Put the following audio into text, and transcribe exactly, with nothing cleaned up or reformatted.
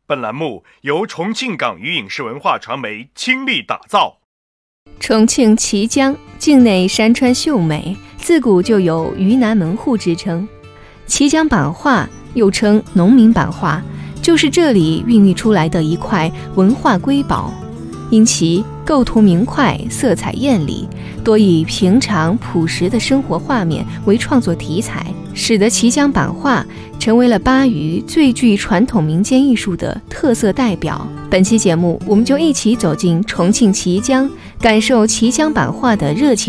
本栏目由重庆港域影视文化传媒倾力打造。 重庆綦江境内山川秀美，自古就有渝南门户之称。綦江版画又称农民版画，就是这里孕育出来的一块文化瑰宝，因其构图明快，色彩艳丽，多以平常朴实的生活画面为创作题材，使得綦江版画成为了巴渝最具传统民间艺术的特色代表。本期节目，我们就一起走进重庆綦江，感受綦江版画的热情